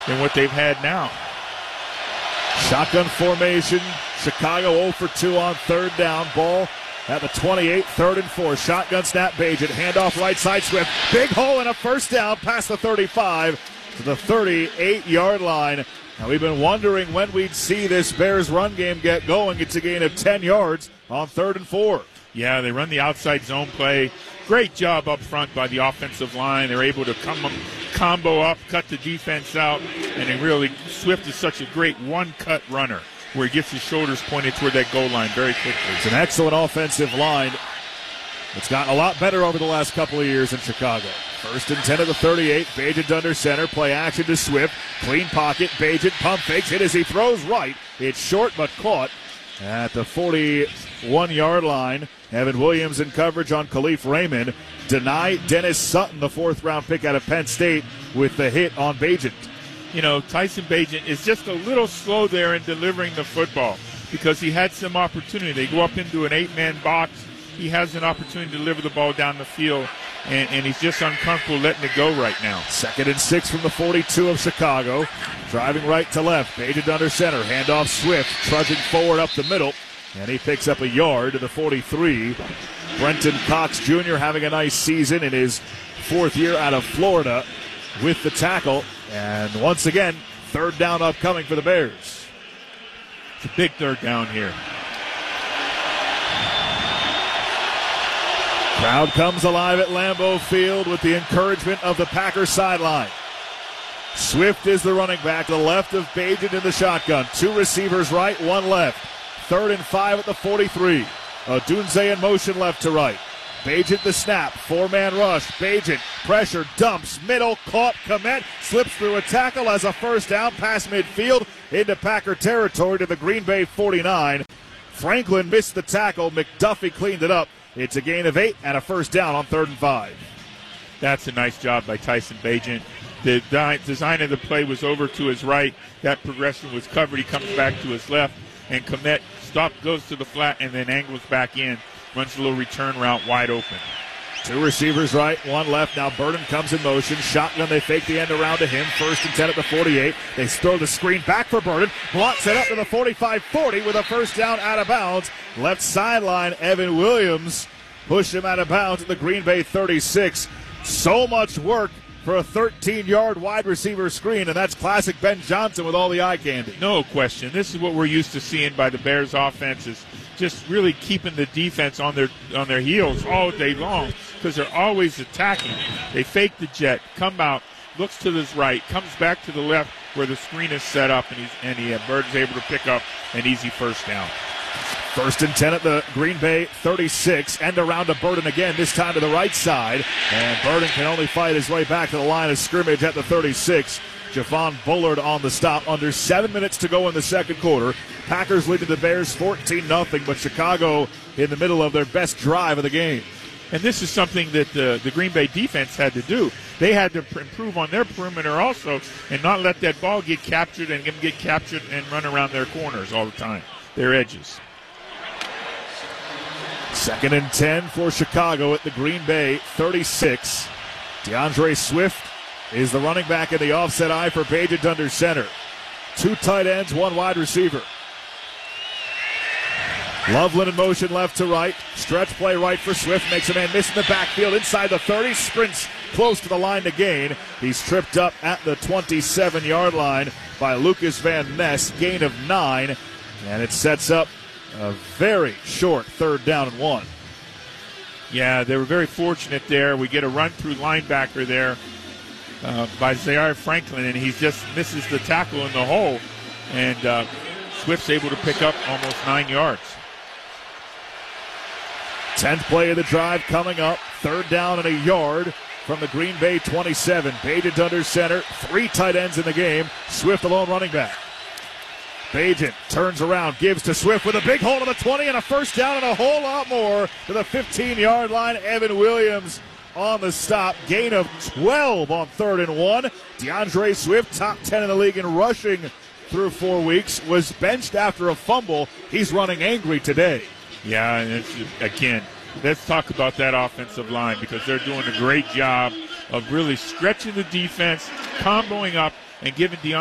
than what they've had now. Shotgun formation. Chicago 0 for 2 on third down. Ball at the 28, 3rd and 4. Shotgun snap, Bagent. Handoff right side, Swift. Big hole and a first down past the 35 to the 38-yard line. Now, we've been wondering when we'd see this Bears run game get going. It's a gain of 10 yards on 3rd and 4. Yeah, they run the outside zone play. Great job up front by the offensive line. They're able to combo up, cut the defense out, and they really, Swift is such a great one-cut runner where he gets his shoulders pointed toward that goal line very quickly. It's an excellent offensive line. It's gotten a lot better over the last couple of years in Chicago. 1st and 10 at the 38. Bagent under center. Play action to Swift. Clean pocket. Bagent pump fakes. Hit as he throws right. It's short but caught at the 41-yard line. Evan Williams in coverage on Khalif Raymond. Deny Dennis Sutton, the 4th-round pick out of Penn State, with the hit on Bagent. You know, Tyson Bagent is just a little slow there in delivering the football because he had some opportunity. They go up into an 8-man box. He has an opportunity to deliver the ball down the field, and he's just uncomfortable letting it go right now. 2nd and 6 from the 42 of Chicago. Driving right to left. Bagent under center. Handoff Swift. Trudging forward up the middle. And he picks up a yard to the 43. Brenton Cox Jr. having a nice season in his 4th year out of Florida with the tackle. And once again, 3rd down upcoming for the Bears. It's a big 3rd down here. Crowd comes alive at Lambeau Field with the encouragement of the Packers sideline. Swift is the running back, the left of Bagent in the shotgun. 2 receivers right, 1 left. 3rd and 5 at the 43. Odunze in motion left to right. Bagent the snap. 4-man rush. Bagent pressure, dumps, middle, caught. Kmet slips through a tackle as a first down past midfield into Packer territory to the Green Bay 49. Franklin missed the tackle. McDuffie cleaned it up. It's a gain of 8 and a first down on 3rd and 5. That's a nice job by Tyson Bagent. The design of the play was over to his right. That progression was covered. He comes back to his left, and Kmet goes to the flat and then angles back in, runs a little return route wide open. 2 receivers right, 1 left. Now Burden comes in motion. Shotgun, they fake the end around to him. 1st and 10 at the 48. They throw the screen back for Burden. Blocks it up to the 45-40 with a first down out of bounds. Left sideline, Evan Williams pushed him out of bounds at the Green Bay 36. So much work for a 13-yard wide receiver screen, and that's classic Ben Johnson with all the eye candy. No question. This is what we're used to seeing by the Bears offense, is just really keeping the defense on their heels all day long because they're always attacking. They fake the jet, come out, looks to his right, comes back to the left where the screen is set up, and Burden's able to pick up an easy first down. 1st and 10 at the Green Bay 36. End around to Burden again, this time to the right side. And Burden can only fight his way back to the line of scrimmage at the 36. Javon Bullard on the stop. Under 7 minutes to go in the 2nd quarter. Packers leading the Bears 14-0, but Chicago in the middle of their best drive of the game. And this is something that the Green Bay defense had to do. They had to improve on their perimeter also and not let that ball get captured and get captured and run around their corners all the time, their edges. 2nd and 10 for Chicago at the Green Bay 36. DeAndre Swift is the running back in the offset eye for Bagent under center. 2 tight ends, 1 wide receiver. Loveland in motion left to right. Stretch play right for Swift. Makes a man miss in the backfield inside the 30. Sprints close to the line to gain. He's tripped up at the 27-yard line by Lucas Van Ness. Gain of 9. And it sets up a very short 3rd down and 1. Yeah, they were very fortunate there. We get a run-through linebacker there by Zaire Franklin, and he just misses the tackle in the hole. And Swift's able to pick up almost 9 yards. 10th play of the drive coming up. 3rd down and a yard from the Green Bay 27. Bagent under center. 3 tight ends in the game. Swift alone running back. Bagent turns around, gives to Swift with a big hole to the 20 and a first down and a whole lot more to the 15-yard line. Evan Williams on the stop. Gain of 12 on 3rd and 1. DeAndre Swift, top 10 in the league in rushing through 4 weeks, was benched after a fumble. He's running angry today. Yeah, and again, let's talk about that offensive line because they're doing a great job of really stretching the defense, comboing up, and giving DeAndre